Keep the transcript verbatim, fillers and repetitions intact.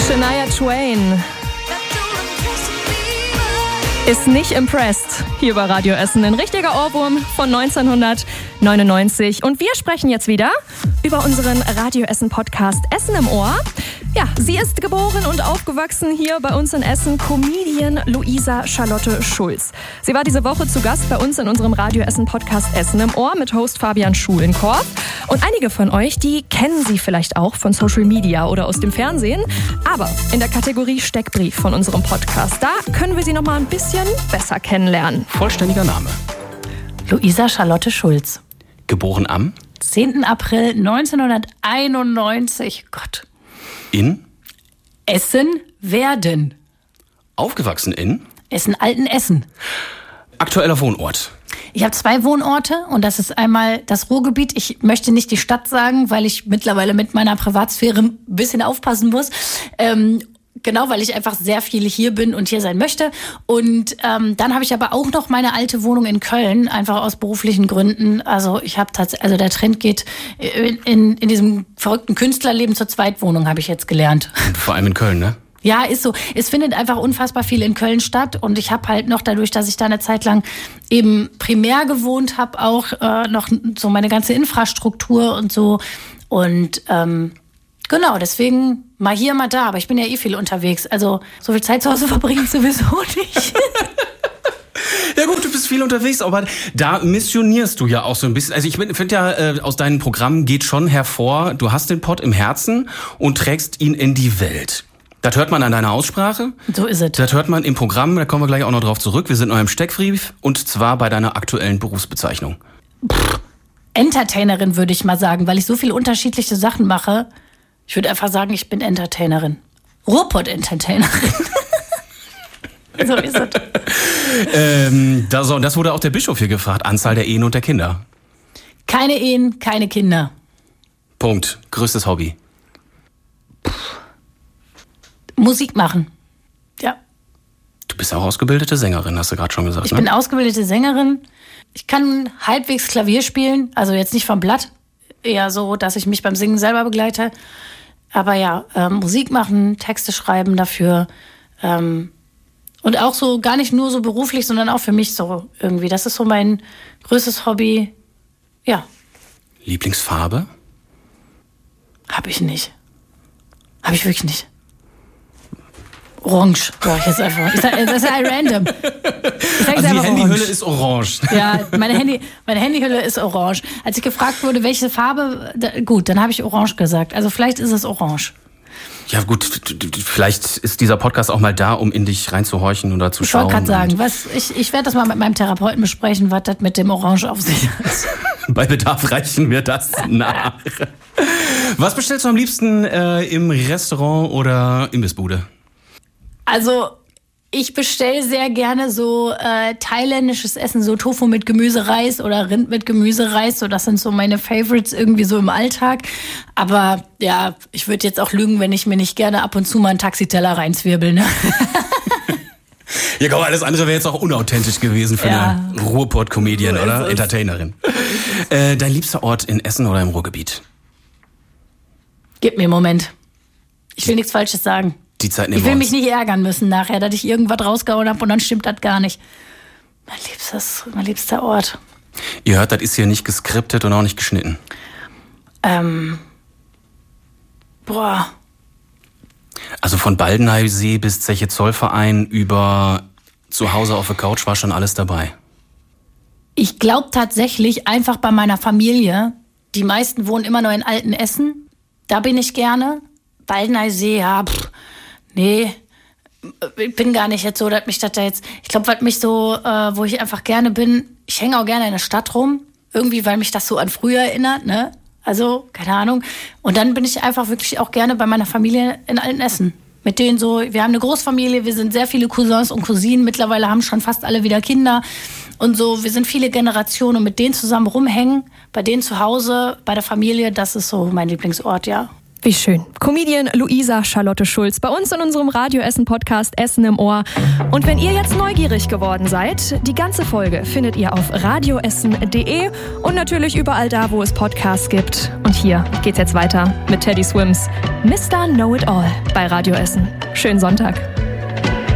Shania Twain ist nicht impressed hier bei Radio Essen. Ein richtiger Ohrwurm von neunzehnhundertneunundneunzig. Und wir sprechen jetzt wieder über unseren Radio Essen Podcast Essen im Ohr. Ja, sie ist geboren und aufgewachsen hier bei uns in Essen, Comedian Luisa Charlotte Schulz. Sie war diese Woche zu Gast bei uns in unserem Radio Essen Podcast Essen im Ohr mit Host Fabian Schulenkorf. Und einige von euch, die kennen sie vielleicht auch von Social Media oder aus dem Fernsehen. Aber in der Kategorie Steckbrief von unserem Podcast, da können wir sie noch mal ein bisschen besser kennenlernen. Vollständiger Name: Luisa Charlotte Schulz. Geboren am zehnten April neunzehnhunderteinundneunzig. Gott. In Essen-Werden. Aufgewachsen in Essen-Altenessen. Aktueller Wohnort. Ich habe zwei Wohnorte und das ist einmal das Ruhrgebiet. Ich möchte nicht die Stadt sagen, weil ich mittlerweile mit meiner Privatsphäre ein bisschen aufpassen muss. Ähm, Genau, weil ich einfach sehr viel hier bin und hier sein möchte. Und ähm, dann habe ich aber auch noch meine alte Wohnung in Köln, einfach aus beruflichen Gründen. Also ich habe tatsächlich, also der Trend geht in, in, in diesem verrückten Künstlerleben zur Zweitwohnung, habe ich jetzt gelernt. Und vor allem in Köln, ne? Ja, ist so. Es findet einfach unfassbar viel in Köln statt. Und ich habe halt noch dadurch, dass ich da eine Zeit lang eben primär gewohnt habe, auch äh, noch so meine ganze Infrastruktur und so. Und ähm, genau, deswegen mal hier, mal da. Aber ich bin ja eh viel unterwegs. Also so viel Zeit zu Hause verbringen sowieso nicht. Ja gut, du bist viel unterwegs, aber da missionierst du ja auch so ein bisschen. Also ich finde ja, äh, aus deinen Programmen geht schon hervor, du hast den Pott im Herzen und trägst ihn in die Welt. Das hört man an deiner Aussprache. So ist es. Das hört man im Programm, da kommen wir gleich auch noch drauf zurück. Wir sind noch im Steckbrief und zwar bei deiner aktuellen Berufsbezeichnung. Pff, Entertainerin würde ich mal sagen, weil ich so viele unterschiedliche Sachen mache. Ich würde einfach sagen, ich bin Entertainerin. Ruhrpott-Entertainerin. So ist es. ähm, das, das wurde auch der Bischof hier gefragt. Anzahl der Ehen und der Kinder. Keine Ehen, keine Kinder. Punkt. Größtes Hobby. Puh. Musik machen. Ja. Du bist auch ausgebildete Sängerin, hast du gerade schon gesagt. Ich ne? bin ausgebildete Sängerin. Ich kann halbwegs Klavier spielen, also jetzt nicht vom Blatt. Eher so, dass ich mich beim Singen selber begleite. Aber ja, ähm, Musik machen, Texte schreiben dafür. Ähm, und auch so, gar nicht nur so beruflich, sondern auch für mich so irgendwie. Das ist so mein größtes Hobby. Ja. Lieblingsfarbe? Hab ich nicht. Hab ich wirklich nicht. Orange, sag ich jetzt einfach. Ich sag, das ist ja random. Ich also die Handyhülle orange. Ist orange. Ja, meine, Handy, meine Handyhülle ist orange. Als ich gefragt wurde, welche Farbe, da, gut, dann habe ich orange gesagt. Also vielleicht ist es orange. Ja gut, vielleicht ist dieser Podcast auch mal da, um in dich reinzuhorchen oder zu ich schauen. Ich wollte gerade sagen, was, ich, ich werde das mal mit meinem Therapeuten besprechen, was das mit dem Orange auf sich hat. Bei Bedarf reichen wir das nach. Was bestellst du am liebsten äh, im Restaurant oder Imbissbude? Also, ich bestelle sehr gerne so äh, thailändisches Essen, so Tofu mit Gemüsereis oder Rind mit Gemüsereis. So, das sind so meine Favorites irgendwie so im Alltag. Aber ja, ich würde jetzt auch lügen, wenn ich mir nicht gerne ab und zu mal einen Taxiteller reinzwirbel. Ne? Ja, komm, alles andere wäre jetzt auch unauthentisch gewesen für ja. eine Ruhrpott-Comedian so oder Entertainerin. Äh, dein liebster Ort in Essen oder im Ruhrgebiet? Gib mir einen Moment. Ich will nichts Falsches sagen. Die Zeit nehmen ich will wir mich nicht ärgern müssen nachher, dass ich irgendwas rausgehauen habe und dann stimmt das gar nicht. Mein liebstes, mein liebster Ort. Ihr hört, das ist hier nicht geskriptet und auch nicht geschnitten. Ähm. Boah. Also von Baldeneysee bis Zeche Zollverein über zu Hause auf der Couch war schon alles dabei. Ich glaube tatsächlich einfach bei meiner Familie. Die meisten wohnen immer noch in Altenessen. Da bin ich gerne. Baldeneysee, ja, pff. Nee, ich bin gar nicht jetzt so, dass mich das da jetzt... Ich glaube, was mich so, äh, wo ich einfach gerne bin, ich hänge auch gerne in der Stadt rum. Irgendwie, weil mich das so an früher erinnert, ne? Also, keine Ahnung. Und dann bin ich einfach wirklich auch gerne bei meiner Familie in Altenessen. Mit denen so, wir haben eine Großfamilie, wir sind sehr viele Cousins und Cousinen. Mittlerweile haben schon fast alle wieder Kinder. Und so, wir sind viele Generationen und mit denen zusammen rumhängen, bei denen zu Hause, bei der Familie, das ist so mein Lieblingsort, ja. Wie schön. Comedian Luisa Charlotte Schulz bei uns in unserem Radio-Essen-Podcast Essen im Ohr. Und wenn ihr jetzt neugierig geworden seid, die ganze Folge findet ihr auf radioessen punkt de und natürlich überall da, wo es Podcasts gibt. Und hier geht's jetzt weiter mit Teddy Swims Mister Know-It-All bei Radio Essen. Schönen Sonntag.